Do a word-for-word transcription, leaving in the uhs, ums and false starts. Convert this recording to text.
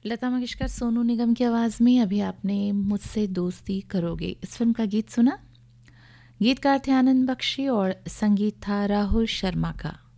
लता मंगेशकर, सोनू निगम की आवाज़ में अभी आपने मुझसे दोस्ती करोगे इस फिल्म का गीत सुना। गीतकार थे आनंद बख्शी और संगीत था राहुल शर्मा का।